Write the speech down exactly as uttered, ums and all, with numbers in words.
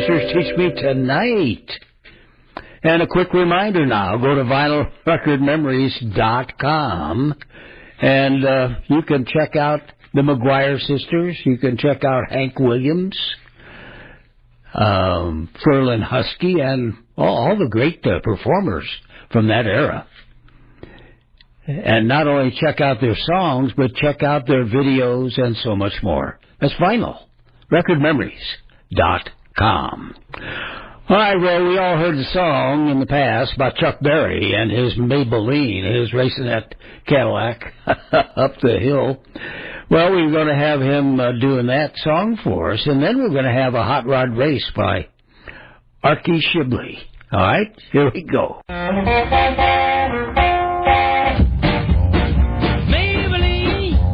Sisters Teach Me Tonight. And a quick reminder now, go to vinyl record memories dot com, and uh, you can check out the McGuire Sisters. You can check out Hank Williams, um, Ferlin Husky, and all, all the great uh, performers from that era. And not only check out their songs, but check out their videos and so much more. That's vinyl record memories dot com. All right, well, we all heard the song in the past about Chuck Berry and his Maybelline, his racing that Cadillac up the hill. Well, we're going to have him uh, doing that song for us, and then we're going to have a hot rod race by Archie Shibley. All right, here we go.